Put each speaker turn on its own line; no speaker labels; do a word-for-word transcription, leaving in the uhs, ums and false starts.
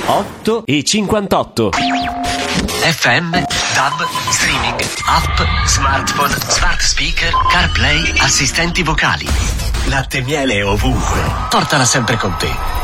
otto e cinquantotto.
F M, D A B, streaming, app, smartphone, smart speaker, CarPlay, assistenti vocali. Latte e miele ovunque. Portala sempre con te.